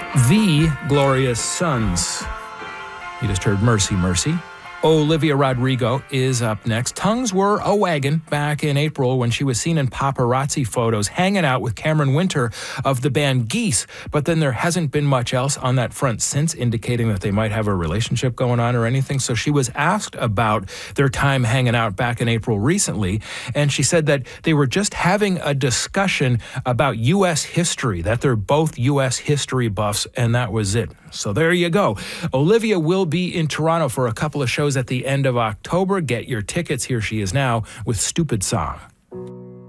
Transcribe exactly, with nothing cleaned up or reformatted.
The Glorious Sons. You just heard Mercy, Mercy. Olivia Rodrigo is up next. Tongues were a wagon back in April when she was seen in paparazzi photos hanging out with Cameron Winter of the band Geese. But then there hasn't been much else on that front since, indicating that they might have a relationship going on or anything. So she was asked about their time hanging out back in April recently, and she said that they were just having a discussion about U S history, that they're both U S history buffs, and that was it. So there you go. Olivia will be in Toronto for a couple of shows at the end of October. Get your tickets. Here she is now with Stupid Song.